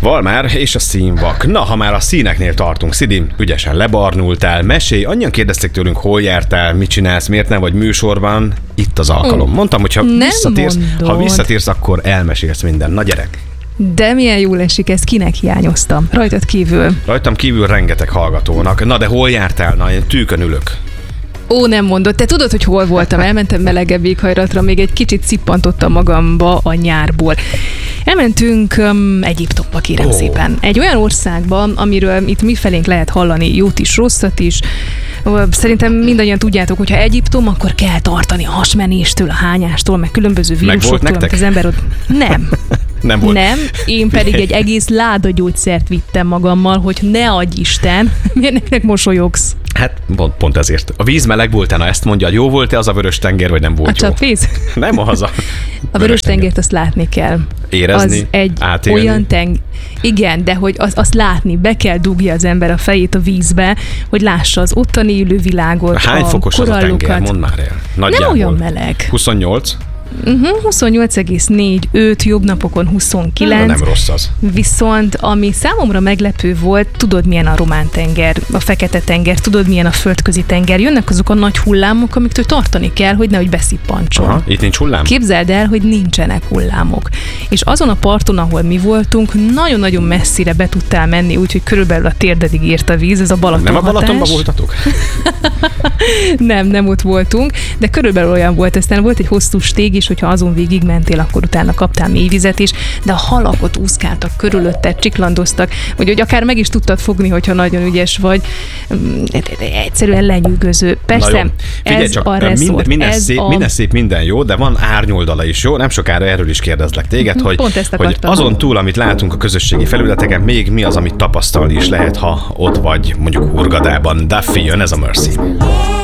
Valmár és a színvak. Na, ha már a színeknél tartunk, Szidi, ügyesen lebarnultál, mesélj, annyian kérdezték tőlünk, hol jártál, mit csinálsz, miért nem vagy műsorban, itt az alkalom. Mondtam, hogy ha visszatérsz, akkor elmesélsz minden. Na gyerek! De milyen jól esik ez, kinek hiányoztam? Rajtad kívül. Rajtam kívül rengeteg hallgatónak. Na, de hol jártál? Na, én tűkön ülök. Ó, nem mondod. Te tudod, hogy hol voltam? Elmentem melegebb éghajlatra, még egy kicsit szippantottam magamba a nyárból. Elmentünk Egyiptomba, kérem szépen. Egy olyan országban, amiről itt mifelénk lehet hallani jót is, rosszat is. Szerintem mindannyian tudjátok, hogy ha Egyiptom, akkor kell tartani a hasmenéstől, a hányástól, meg különböző vírusoktól, amit az ember ott... Nem. Nem volt. Nem, én pedig egy egész láda gyógyszert vittem magammal, hogy ne adj Isten, miért nektek mosolyogsz? Hát pont ezért. A víz meleg volt-e, na ezt mondja, jó volt-e az a Vörös-tenger, vagy nem volt jó? A csapvíz? Nem az a Vörös-tengert azt látni kell. Érezni, az egy átélni. Olyan igen, de hogy azt látni, be kell dugja az ember a fejét a vízbe, hogy lássa az ottani élő világot, hány fokos az a tenger? Mondd már el. Nagyjából. Nem olyan meleg. 28? 28,4, jobb napokon 29. Nem rossz az. Viszont ami számomra meglepő volt, tudod milyen a Román-tenger, a Fekete-tenger, tudod milyen a Földközi-tenger. Jönnek azok a nagy hullámok, amiktől tartani kell, hogy nehogy beszippancson. Aha, itt nincs hullám? Képzeld el, hogy nincsenek hullámok. És azon a parton, ahol mi voltunk, nagyon-nagyon messzire be tudtál menni, úgyhogy körülbelül a térdedig ért a víz, ez a Balaton Nem a Balatonban hatás. voltatok? Nem ott voltunk, de körülbelül olyan volt. Aztán volt egy hosszú stég is, hogyha azon végig mentél, akkor utána kaptál mélyvizet is, de a halak ott úszkáltak körülötted, csiklandoztak, hogy akár meg is tudtad fogni, hogyha nagyon ügyes vagy. Egyszerűen lenyűgöző. Persze, figyelj, ez csak a resort. Minden szép, minden jó, de van árnyoldala is, jó? Nem sokára erről is kérdezlek téged, hogy azon túl, amit látunk a közösségi felületeken, még mi az, amit tapasztalni is lehet, ha ott vagy mondjuk Hurgadában. Duffy, jön ez a Mercy.